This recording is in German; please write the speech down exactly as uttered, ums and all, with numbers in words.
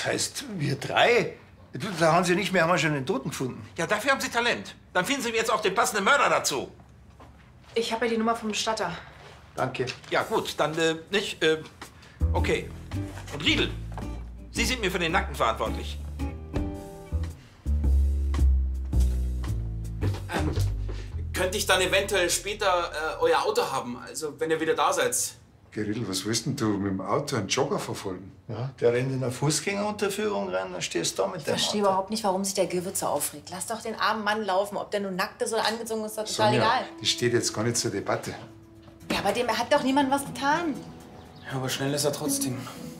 Was heißt wir drei? Da haben Sie nicht mehr, haben wir schon den Toten gefunden. Ja, dafür haben Sie Talent. Dann finden Sie jetzt auch den passenden Mörder dazu. Ich habe ja die Nummer vom Bestatter. Danke. Ja, gut, dann äh, nicht. Äh, okay. Und Riedel, Sie sind mir für den Nackten verantwortlich. Ähm, könnte ich dann eventuell später äh, euer Auto haben? Also, wenn ihr wieder da seid. Geril, was willst denn du mit dem Auto einen Jogger verfolgen? Ja, der rennt in eine Fußgängerunterführung rein, dann stehst du da mit Ich dem verstehe Auto. überhaupt nicht, warum sich der Gilbert so aufregt. Lass doch den armen Mann laufen. Ob der nun nackt ist oder angezogen ist, ist doch total Sonja, egal. das steht jetzt gar nicht zur Debatte. Ja, aber dem hat doch niemand was getan. Ja, aber schnell ist er trotzdem.